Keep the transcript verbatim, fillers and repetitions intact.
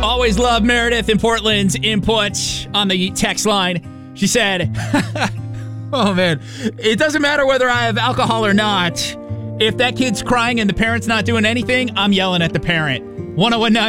Always love Meredith in Portland's input on the text line. She said, oh, man, it doesn't matter whether I have alcohol or not. If that kid's crying and the parent's not doing anything, I'm yelling at the parent. one oh one nine